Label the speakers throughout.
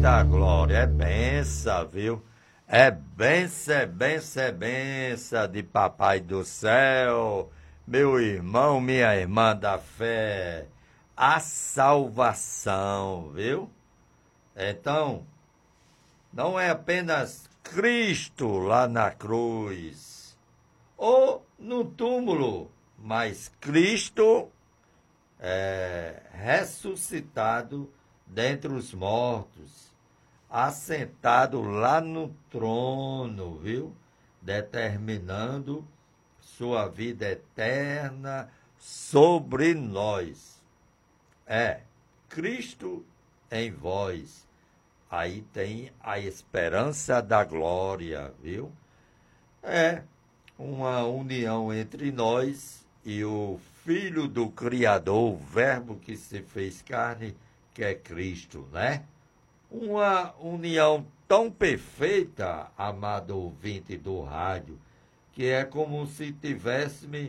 Speaker 1: Eita glória, é benção, viu? É benção, é benção, é benção de Papai do Céu, meu irmão, minha irmã da fé, a salvação, viu? Então, não é apenas Cristo lá na cruz ou no túmulo, mas Cristo ressuscitado dentre os mortos, assentado lá no trono, viu? Determinando sua vida eterna sobre nós. Cristo em vós. Aí tem a esperança da glória, viu? É uma união entre nós e o Filho do Criador, o Verbo que se fez carne, que é Cristo, né? Uma união tão perfeita, amado ouvinte do rádio, que é como se tivéssemos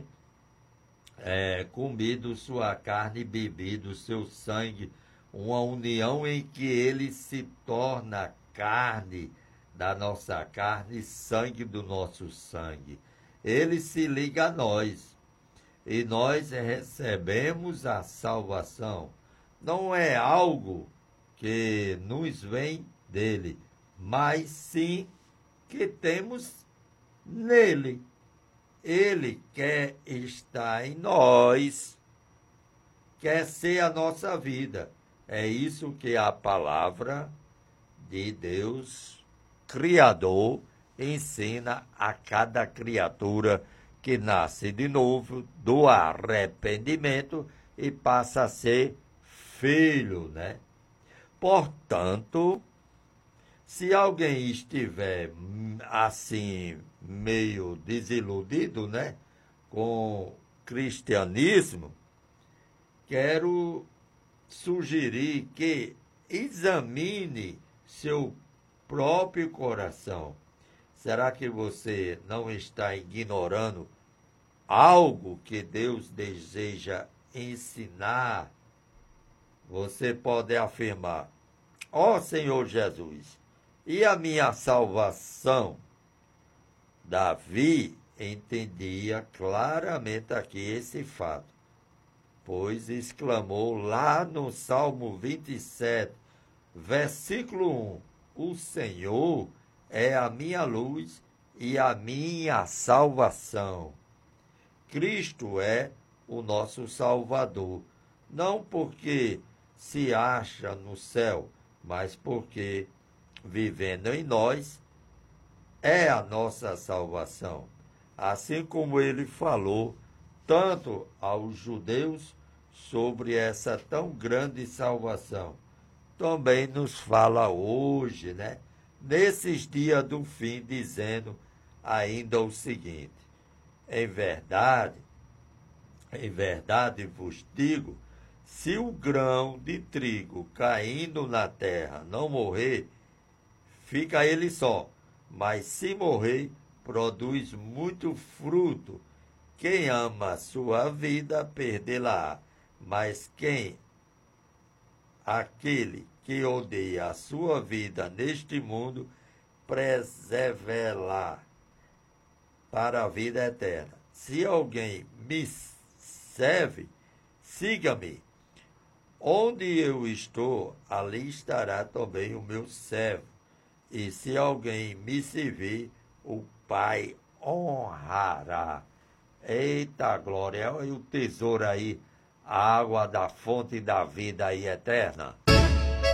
Speaker 1: comido sua carne e bebido seu sangue, uma união em que ele se torna carne da nossa carne e sangue do nosso sangue. Ele se liga a nós e nós recebemos a salvação. Não é algo que nos vem dele, mas sim que temos nele. Ele quer estar em nós, quer ser a nossa vida. É isso que a palavra de Deus, Criador, ensina a cada criatura que nasce de novo do arrependimento e passa a ser filho, né? Portanto, se alguém estiver assim meio desiludido, né, com o cristianismo, quero sugerir que examine seu próprio coração. Será que você não está ignorando algo que Deus deseja ensinar? Você pode afirmar: ó Senhor Jesus, e a minha salvação? Davi entendia claramente aqui esse fato, pois exclamou lá no Salmo 27, versículo 1, o Senhor é a minha luz e a minha salvação. Cristo é o nosso Salvador, não porque se acha no céu, mas porque, vivendo em nós, é a nossa salvação. Assim como ele falou tanto aos judeus sobre essa tão grande salvação, também nos fala hoje, né? Nesses dias do fim, dizendo ainda o seguinte: em verdade vos digo, se o grão de trigo caindo na terra não morrer, fica ele só, mas se morrer, produz muito fruto. Quem ama a sua vida, perdê-la-á, mas aquele que odeia a sua vida neste mundo, preserve-la para a vida eterna. Se alguém me serve, siga-me. Onde eu estou, ali estará também o meu servo. E se alguém me servir, o Pai honrará. Eita glória, olha o tesouro aí, a água da fonte da vida aí eterna.